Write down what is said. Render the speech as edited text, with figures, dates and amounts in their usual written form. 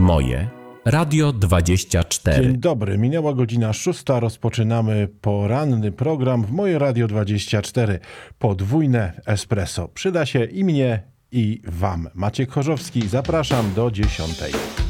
Moje Radio 24. Dzień dobry, minęła godzina 6, rozpoczynamy poranny program w Moje Radio 24. Podwójne espresso. Przyda się i mnie, i wam. Maciek Chorzowski, zapraszam do 10.